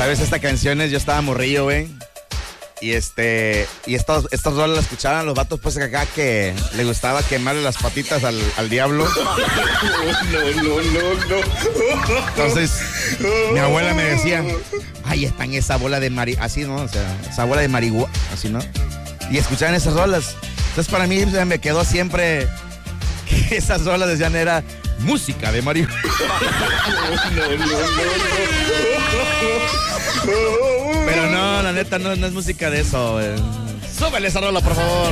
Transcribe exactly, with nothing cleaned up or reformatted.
¿Sabes? Esta canción es, yo estaba morrillo, güey. Y este, y estos, estos roles las escuchaban los vatos, pues acá que le gustaba quemarle las patitas al, al diablo. No, no, no, no. Entonces, mi abuela me decía, ay, están esa bola de mari... Así, ¿no? O sea, esa bola de marihuana, así, ¿no? Y escuchaban esas rolas. Entonces, para mí me quedó siempre que esas rolas decían era música de marihuana. No, no, no, no. Pero no, la neta, no, no es música de eso. Eh. Súbele esa rola, por favor.